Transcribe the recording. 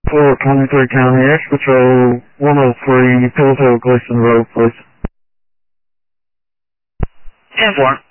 For 23 County, X Patrol 103, Pillsville, Gleason Road, please. 10-4.